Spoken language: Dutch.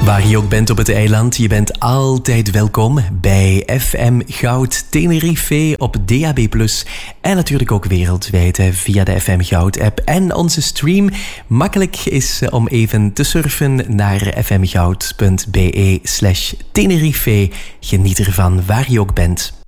Waar je ook bent op het eiland, je bent altijd welkom bij FM Goud Tenerife op DAB+. En natuurlijk ook wereldwijd via de FM Goud app en onze stream. Makkelijk is om even te surfen naar fmgoud.be/Tenerife. Geniet ervan waar je ook bent.